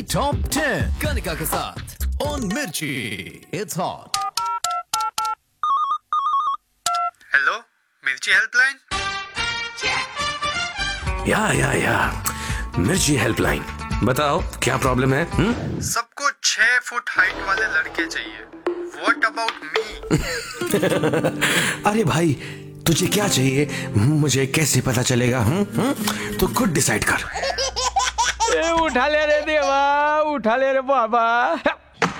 Top 10 Kanika के साथ on Mirchi. It's hot. Hello, मिर्ची हेल्पलाइन। या मिर्ची हेल्पलाइन, बताओ क्या प्रॉब्लम है? सबको 6 फुट हाइट वाले लड़के चाहिए। What about me? अरे भाई, तुझे क्या चाहिए मुझे कैसे पता चलेगा? तो खुद डिसाइड कर। उठा ले रे देवा, उठा ले रे बाबा।